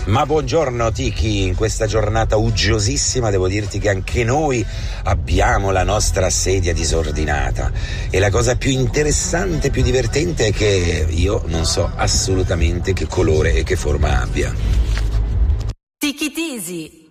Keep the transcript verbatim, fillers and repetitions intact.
Ma buongiorno Tiki, in questa giornata uggiosissima devo dirti che anche noi abbiamo la nostra sedia disordinata e la cosa più interessante, più divertente è che io non so assolutamente che colore e che forma abbia. Tiki Tisi.